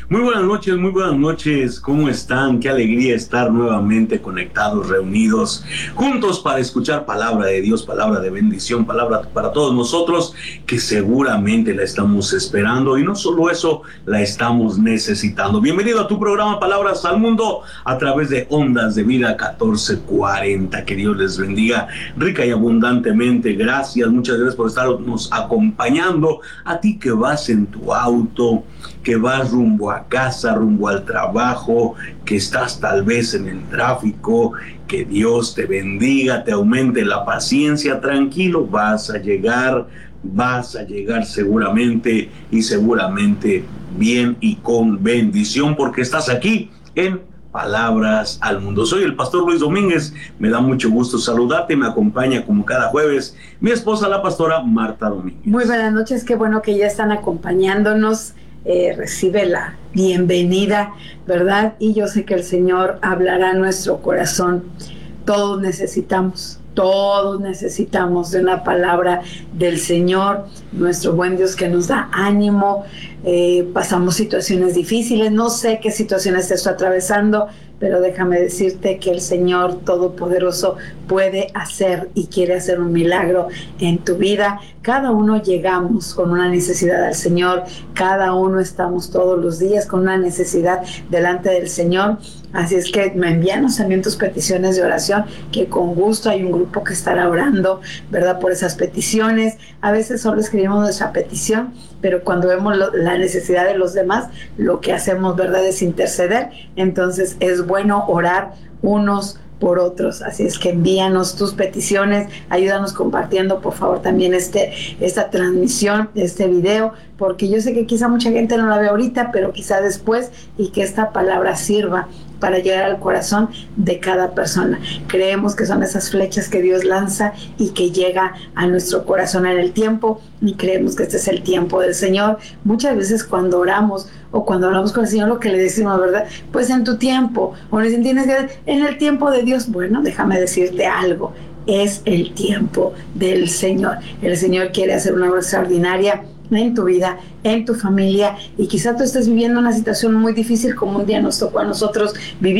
Muy buenas noches. ¿Cómo están? Qué alegría estar nuevamente conectados, reunidos, juntos para escuchar palabra de Dios, palabra de bendición, palabra para todos nosotros que seguramente la estamos esperando y no solo eso, la estamos necesitando. Bienvenido a tu programa Palabras al Mundo a través de Ondas de Vida 1440. Que Dios les bendiga rica y abundantemente. Gracias, muchas gracias por estarnos acompañando. A ti que vas en tu auto, que vas rumbo a casa, rumbo al trabajo, que estás tal vez en el tráfico, que Dios te bendiga, te aumente la paciencia, tranquilo, vas a llegar seguramente y seguramente bien y con bendición porque estás aquí en Palabras al Mundo. Soy el pastor Luis Domínguez, me da mucho gusto saludarte, me acompaña como cada jueves mi esposa la pastora Marta Domínguez. Muy buenas noches, qué bueno que ya están acompañándonos. Recibe la bienvenida, ¿verdad? Y yo sé que el Señor hablará a nuestro corazón. Todos necesitamos de una palabra del Señor, nuestro buen Dios que nos da ánimo. Pasamos situaciones difíciles, no sé qué situaciones te estoy atravesando, pero déjame decirte que el Señor Todopoderoso puede hacer y quiere hacer un milagro en tu vida. Cada uno llegamos con una necesidad al Señor, cada uno estamos todos los días con una necesidad delante del Señor. Así es que me envíanos también tus peticiones de oración, que con gusto hay un grupo que estará orando, ¿verdad? Por esas peticiones. A veces solo escribimos nuestra petición, pero cuando vemos la necesidad de los demás, lo que hacemos, ¿verdad?, es interceder. Entonces es bueno orar unos por otros. Así es que envíanos tus peticiones, ayúdanos compartiendo por favor también esta transmisión, este video, porque yo sé que quizá mucha gente no la ve ahorita, pero quizá después, y que esta palabra sirva para llegar al corazón de cada persona. Creemos que son esas flechas que Dios lanza y que llega a nuestro corazón en el tiempo, y creemos que este es el tiempo del Señor. Muchas veces cuando oramos o cuando hablamos con el Señor, lo que le decimos, ¿verdad? Pues en tu tiempo, o le dicen, tienes que en el tiempo de Dios. Bueno, déjame decirte algo, es el tiempo del Señor. El Señor quiere hacer una obra extraordinaria en tu vida, en tu familia, y quizá tú estés viviendo una situación muy difícil como un día nos tocó a nosotros vivir.